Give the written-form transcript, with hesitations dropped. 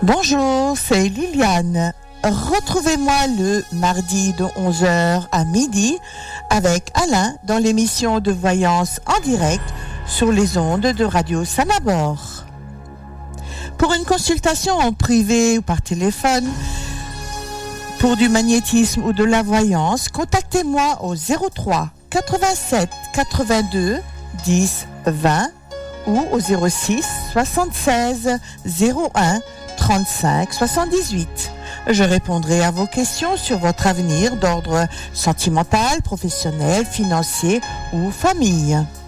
Bonjour, c'est Liliane. Retrouvez-moi le mardi de 11h à midi avec Alain dans l'émission de voyance en direct sur les ondes de Radio Sanabor. Pour une consultation en privé ou par téléphone, pour du magnétisme ou de la voyance, contactez-moi au 03 87 82 10 20 ou au 06 76 01 35 78. Je répondrai à vos questions sur votre avenir d'ordre sentimental, professionnel, financier ou famille.